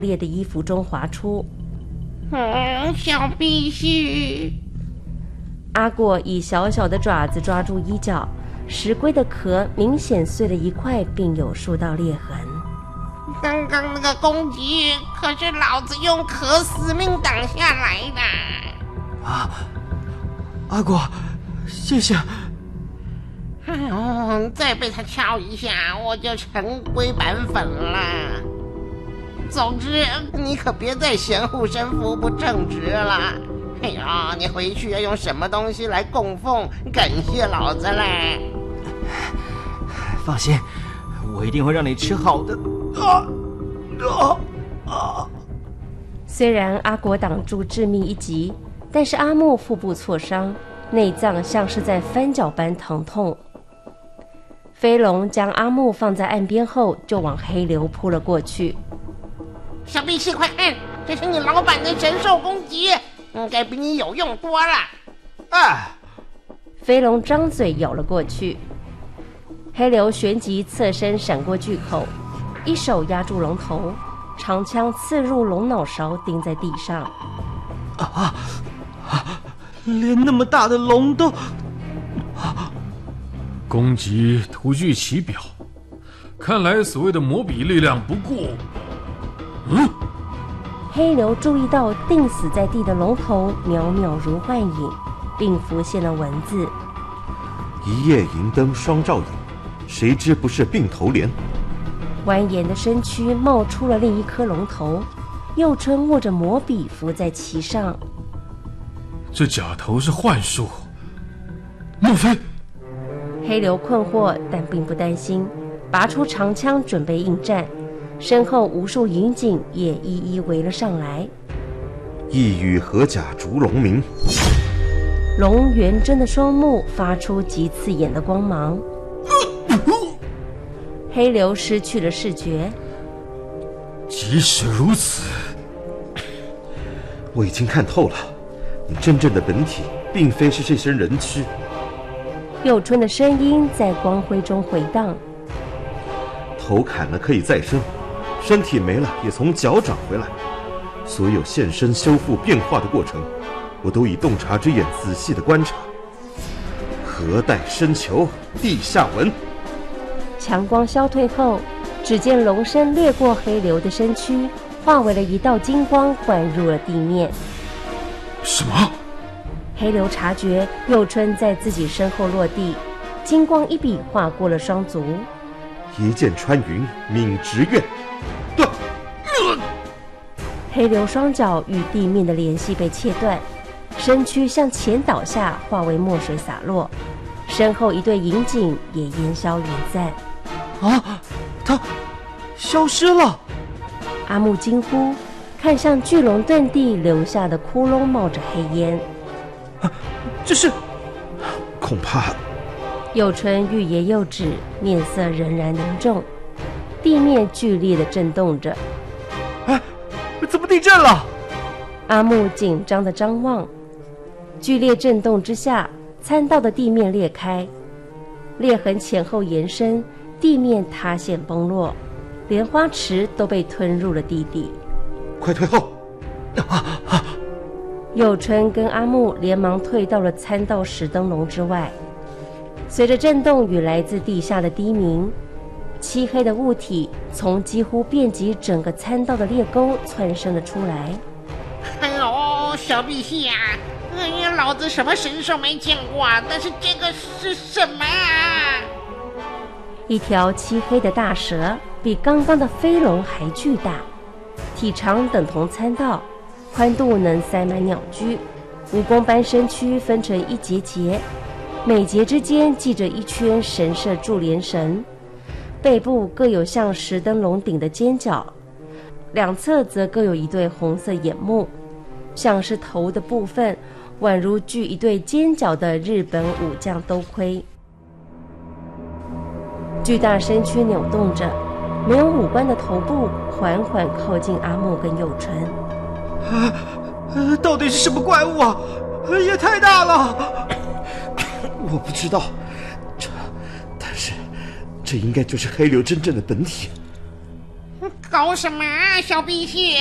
裂的衣服中滑出。 小必须。 阿果以小小的爪子抓住衣角，石龟的壳明显碎了一块，并有数道裂痕。 刚刚那个攻击可是老子用壳死命挡下来的。 阿果，谢谢。 哎呦，再被他敲一下，我就成龟板粉了。总之，你可别再嫌护身符不正直了。哎呀，你回去要用什么东西来供奉，感谢老子嘞？ 放心，我一定会让你吃好的。 虽然阿果挡住致命一击，但是阿木腹部挫伤，内脏像是在翻搅般疼痛。飞龙将阿木放在岸边后，就往黑流扑了过去。 小必须快看，这是你老板的神兽攻击，应该比你有用多了。 飞龙张嘴咬了过去，黑流旋即侧身闪过巨口，一手压住龙头，长枪刺入龙脑勺，钉在地上。 连那么大的龙都…… 攻击图具其表，看来所谓的魔比力量不过。 黑流注意到钉死在地的龙头渺渺如幻影，并浮现了文字： 一夜银灯双照影，谁知不是并头莲。 蜿蜒的身躯冒出了另一颗龙头，佑春握着魔笔伏在其上。 这假头是幻术，莫非？ 黑流困惑，但并不担心，拔出长枪准备应战。身后无数营警也一一围了上来。 一语合甲逐龙鸣， 龙圆睁的双目发出极刺眼的光芒。黑流失去了视觉。 即使如此， 我已经看透了，你真正的本体并非是这身人躯。 佑春的声音在光辉中回荡。 头砍了可以再生，身体没了也从脚长回来。所有现身、修复、变化的过程，我都以洞察之眼仔细的观察。何待深求，地下闻。 强光消退后，只见龙身掠过黑流的身躯，化为了一道金光，灌入了地面。 什么？ 黑流察觉佑春在自己身后落地，金光一笔划过了双足。 一剑穿云，泯直愿。 黑流双脚与地面的联系被切断，身躯向前倒下，化为墨水洒落。身后一队营警也烟消云散。 他消失了！ 阿木惊呼，看向巨龙遁地留下的窟窿，冒着黑烟。 这是…… 恐怕…… 佑春欲言又止，面色仍然凝重。地面剧烈的震动着。 怎么地震了？ 阿木紧张的张望。剧烈震动之下，参道的地面裂开，裂痕前后延伸，地面塌陷崩落，莲花池都被吞入了地底。 快退后！ 佑春跟阿木连忙退到了参道石灯笼之外。随着震动与来自地下的低鸣，漆黑的物体从几乎遍及整个参道的裂沟窜升了出来。 哎呦，小必须呀！老子什么神兽没见过啊？但是这个是什么啊？ 一条漆黑的大蛇，比刚刚的飞龙还巨大，体长等同参道，宽度能塞满鸟居。蜈蚣般身躯分成一节节，每节之间系着一圈神社注连绳，背部各有像石灯笼顶的尖角，两侧则各有一对红色眼目，像是头的部分宛如锯一对尖角的日本武将兜盔。巨大身躯扭动着，没有五官的头部缓缓靠近阿木跟佑春。 到底是什么怪物啊？也太大了！ 我不知道，但是这应该就是黑流真正的本体。 搞什么啊，小鼻涕？